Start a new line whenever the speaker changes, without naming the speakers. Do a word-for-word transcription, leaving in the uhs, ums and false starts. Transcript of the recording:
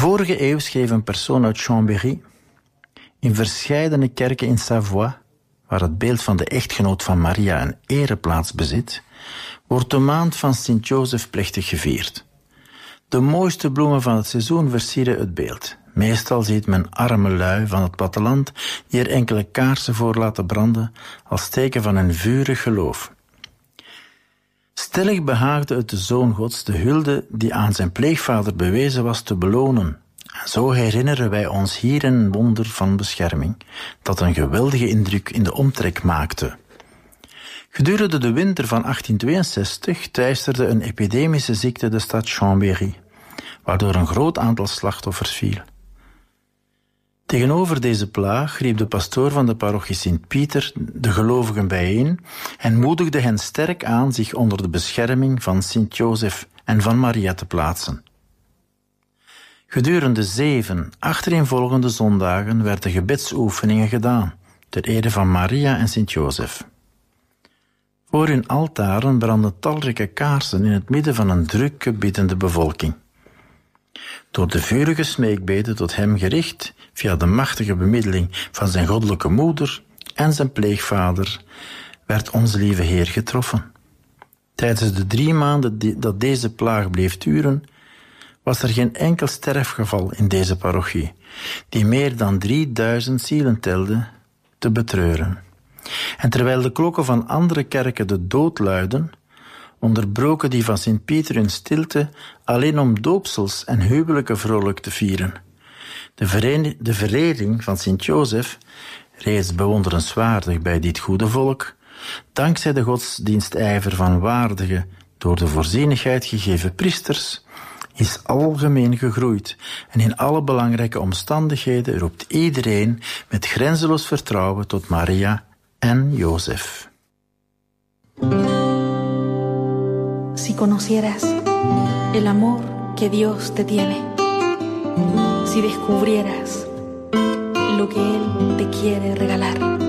vorige eeuw schreef een persoon uit Chambéry: in verscheidene kerken in Savoie, waar het beeld van de echtgenoot van Maria een ereplaats bezit, wordt de maand van Sint-Jozef plechtig gevierd. De mooiste bloemen van het seizoen versieren het beeld. Meestal ziet men arme lui van het platteland die er enkele kaarsen voor laten branden als teken van hun vurig geloof. Stellig behaagde het de Zoon Gods de hulde die aan zijn pleegvader bewezen was te belonen. En zo herinneren wij ons hier een wonder van bescherming, dat een geweldige indruk in de omtrek maakte. Gedurende de winter van achttien tweeënzestig teisterde een epidemische ziekte de stad Chambéry, waardoor een groot aantal slachtoffers viel. Tegenover deze plaag riep de pastoor van de parochie Sint-Pieter de gelovigen bijeen en moedigde hen sterk aan zich onder de bescherming van Sint-Jozef en van Maria te plaatsen. Gedurende zeven achtereenvolgende zondagen werden gebedsoefeningen gedaan ter ere van Maria en Sint-Jozef. Voor hun altaren brandden talrijke kaarsen in het midden van een drukke biddende bevolking. Door de vurige smeekbeden tot hem gericht, via de machtige bemiddeling van zijn goddelijke moeder en zijn pleegvader, werd onze lieve Heer getroffen. Tijdens de drie maanden die, dat deze plaag bleef duren, was er geen enkel sterfgeval in deze parochie, die meer dan drieduizend zielen telde, te betreuren. En terwijl de klokken van andere kerken de dood luidden, onderbroken die van Sint-Pieter hun stilte alleen om doopsels en huwelijken vrolijk te vieren. De, vereen, de verering van Sint-Jozef, reeds bewonderenswaardig bij dit goede volk, dankzij de godsdienstijver van waardige, door de voorzienigheid gegeven priesters, is algemeen gegroeid en in alle belangrijke omstandigheden roept iedereen met grenzeloos vertrouwen tot Maria en Jozef.
Si conocieras el amor que Dios te tiene, si descubrieras lo que Él te quiere regalar.